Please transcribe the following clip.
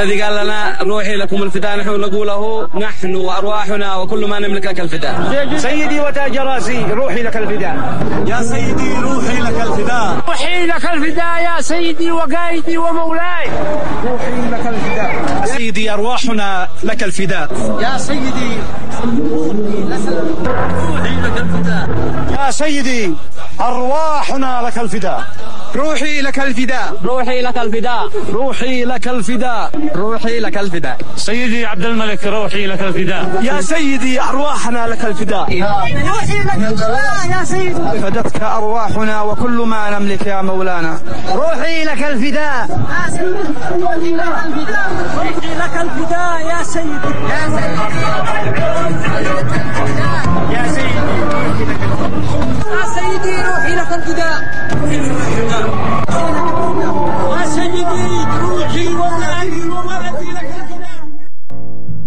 الذي قال لنا روحي لكم الفداء، نحن نقوله نحن وأرواحنا وكل ما نملك لك الفداء. سيدي وتاج راسي روحي لك الفداء. يا سيدي روحي لك الفداء. روحي لك الفداء يا سيدي وقائدي ومولاي. روحي لك الفداء. سيدي أرواحنا لك الفداء. يا سيدي روحي لك الفداء. يا سيدي أرواحنا لك الفداء. روحي لك الفداء. روحي لك الفداء. روحي لك الفداء. روحي لك الفداء. سيدي عبد الملك روحي لك الفداء. يا سيدي أرواحنا لك الفداء. روحي لك الفداء يا سيدي. فدتك أرواحنا وكل ما نملك يا مولانا. روحي لك الفداء. روحي لك الفداء يا سيدي. يا سيدي يا سيدي روحي لك الفداء. يا سيدي روحي وولدي وولدي لك